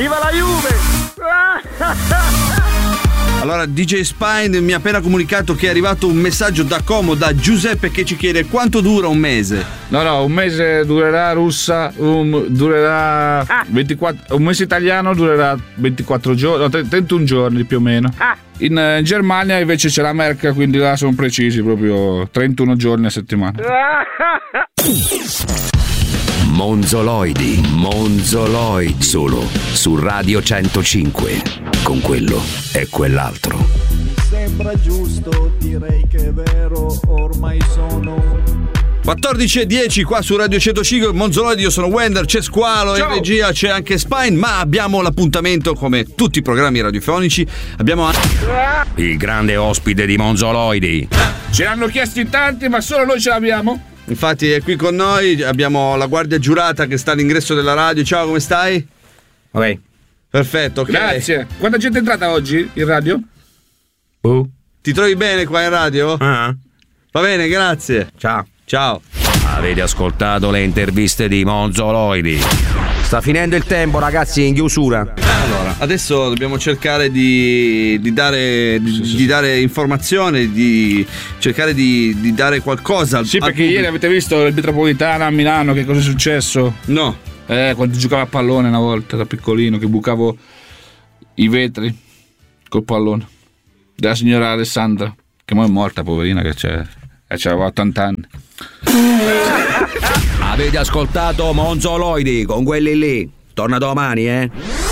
Viva la Juve! Allora, DJ Spine mi ha appena comunicato che è arrivato un messaggio da Como, da Giuseppe, che ci chiede quanto dura un mese. No, un mese durerà russa, durerà 24, un mese italiano durerà 24 giorni, 31 giorni più o meno. In Germania invece c'è la Merck, quindi là sono precisi, proprio 31 giorni a settimana. Monzoloidi, solo su Radio 105, con quello e quell'altro. Sembra giusto, direi che è vero, ormai sono 14:10 qua su Radio 105, Monzoloidi, io sono Wender, c'è Squalo, in regia c'è anche Spine, ma abbiamo l'appuntamento come tutti i programmi radiofonici, abbiamo il grande ospite di Monzoloidi. Ce l'hanno chiesto in tanti, ma solo noi ce l'abbiamo. Infatti è qui con noi, abbiamo la guardia giurata che sta all'ingresso della radio. Ciao, come stai? Ok. Perfetto, ok. Grazie. Quanta gente è entrata oggi in radio? Ti trovi bene qua in radio? Va bene, grazie. Ciao. Avete ascoltato le interviste di Monzoloidi. Sta finendo il tempo, ragazzi, in chiusura. Allora, adesso dobbiamo cercare di dare informazione, di cercare di dare qualcosa. Sì, perché ieri avete visto il Metropolitana a Milano, che cosa è successo? No. Quando giocavo a pallone una volta da piccolino, che bucavo i vetri col pallone. Della signora Alessandra, che mo è morta, poverina, che aveva 80 anni. Avete ascoltato Monzoloidi con quelli lì. Torna domani,